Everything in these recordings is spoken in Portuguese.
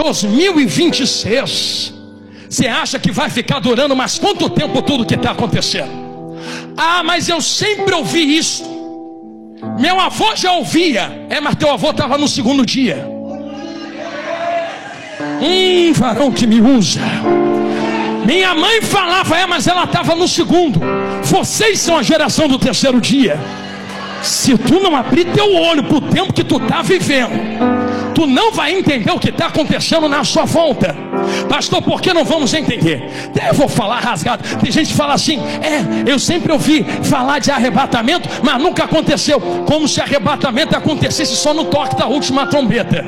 2026, você acha que vai ficar durando mais quanto tempo tudo que está acontecendo? Ah, mas eu sempre ouvi isso. Meu avô já ouvia. Mas teu avô estava no segundo dia. Varão que me usa. Minha mãe falava, mas ela estava no segundo. Vocês são a geração do terceiro dia. Se tu não abrir teu olho para o tempo que tu está vivendo, tu não vai entender o que está acontecendo na sua volta. Pastor, por que não vamos entender? Eu vou falar rasgado. Tem gente que fala assim: eu sempre ouvi falar de arrebatamento, mas nunca aconteceu. Como se arrebatamento acontecesse só no toque da última trombeta.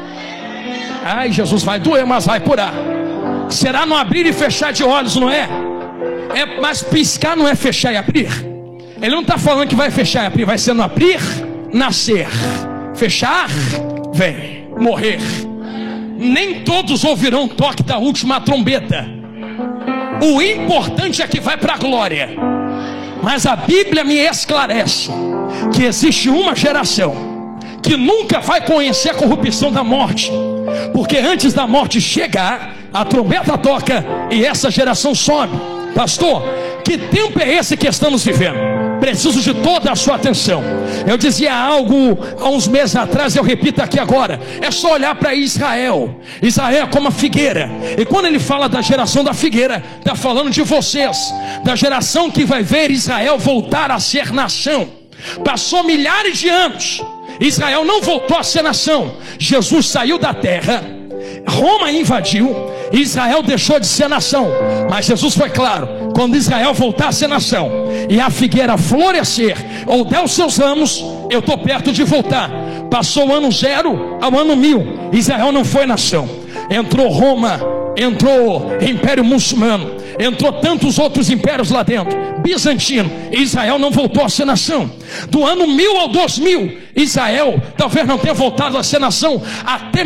Ai, Jesus, vai doer, mas vai curar. Será no abrir e fechar de olhos, não é? Mas piscar não é fechar e abrir. Ele não está falando que vai fechar e abrir. Vai ser no abrir, nascer. Fechar, vem, morrer. Nem todos ouvirão o toque da última trombeta. O importante é que vai para a glória. Mas a Bíblia me esclarece que existe uma geração que nunca vai conhecer a corrupção da morte, porque antes da morte chegar, a trombeta toca e essa geração sobe. Pastor, que tempo é esse que estamos vivendo? Preciso de toda a sua atenção. Eu dizia algo há uns meses atrás, eu repito aqui agora. É só olhar para Israel. Israel é como a figueira. E quando ele fala da geração da figueira, está falando de vocês, da geração que vai ver Israel voltar a ser nação. Passou milhares de anos, Israel não voltou a ser nação. Jesus saiu da terra, Roma invadiu, Israel deixou de ser nação. Mas Jesus foi claro: quando Israel voltar a ser nação e a figueira florescer ou der os seus ramos, eu estou perto de voltar. Passou o ano 0 ao ano 1000, Israel não foi nação. Entrou Roma, entrou Império Muçulmano, entrou tantos outros impérios lá dentro, bizantino, e Israel não voltou a ser nação. Do ano 1000 ao 2000, Israel talvez não tenha voltado a ser nação até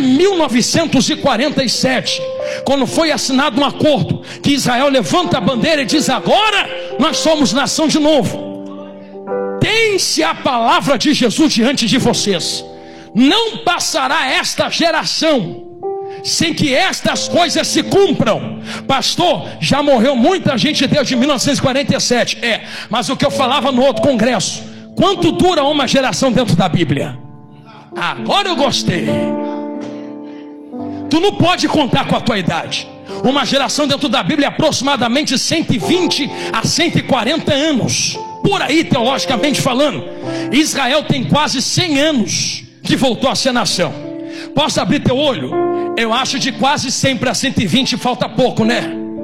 1947, quando foi assinado um acordo que Israel levanta a bandeira e diz: agora nós somos nação de novo. Tem-se a palavra de Jesus diante de vocês. Não passará esta geração sem que estas coisas se cumpram. Pastor, já morreu muita gente desde 1947. Mas o que eu falava no outro congresso: quanto dura uma geração dentro da Bíblia? Agora eu gostei. Tu não pode contar com a tua idade. Uma geração dentro da Bíblia é aproximadamente 120 a 140 anos, por aí teologicamente falando. Israel tem quase 100 anos que voltou a ser nação. Posso abrir teu olho? Eu acho de quase 100 para 120 falta pouco, né?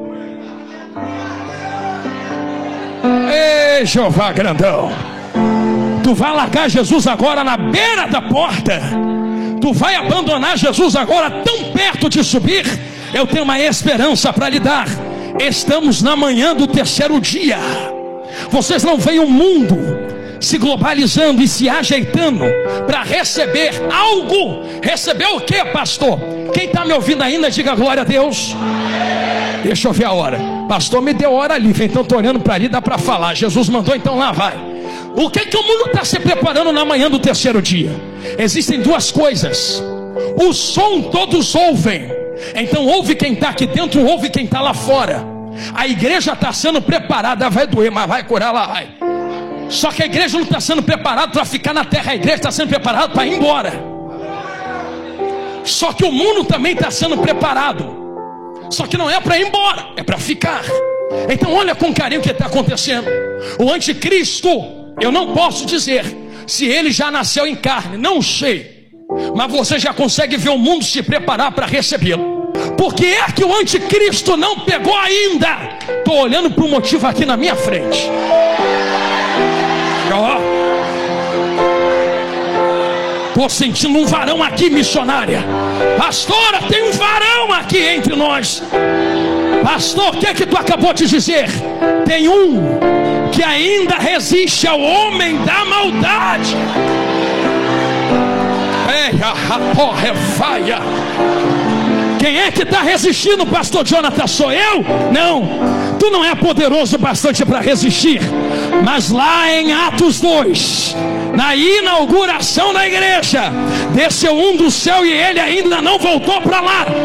Ei, Jeová grandão, tu vai largar Jesus agora na beira da porta? Tu vai abandonar Jesus agora tão perto de subir? Eu tenho uma esperança para lhe dar. Estamos na manhã do terceiro dia. Vocês não veem o mundo se globalizando e se ajeitando para receber algo? Receber o que, pastor? Quem está me ouvindo ainda, diga glória a Deus. Deixa eu ver a hora. Pastor, me deu hora livre, então estou olhando para ali, dá para falar. Jesus mandou, então lá vai. O que o mundo está se preparando na manhã do terceiro dia? Existem duas coisas. O som todos ouvem. Então ouve quem está aqui dentro, ouve quem está lá fora. A igreja está sendo preparada, vai doer, mas vai curar, lá vai. Só que a igreja não está sendo preparada para ficar na terra. A igreja está sendo preparada para ir embora. Só que o mundo também está sendo preparado. Só que não é para ir embora, é para ficar. Então olha com carinho o que está acontecendo. O anticristo, eu não posso dizer se ele já nasceu em carne, não sei. Mas você já consegue ver o mundo se preparar para recebê-lo. Por que é que o anticristo não pegou ainda? Estou olhando para o motivo aqui na minha frente. Estou sentindo um varão aqui, missionária. Pastora, tem um varão aqui entre nós. Pastor, o que é que tu acabou de dizer? Tem um que ainda resiste ao homem da maldade. Quem é que está resistindo, pastor Jonathan? Sou eu? Não, tu não é poderoso bastante para resistir. Mas lá em Atos 2, na inauguração da igreja, desceu um do céu e ele ainda não voltou para lá.